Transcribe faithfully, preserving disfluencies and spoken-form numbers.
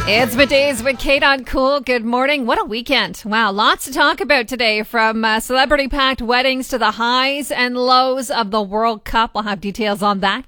It's Middays with Kate on Cool. Good morning. What a weekend. Wow, lots to talk about today, from uh, celebrity-packed weddings to the highs and lows of the World Cup. We'll have details on that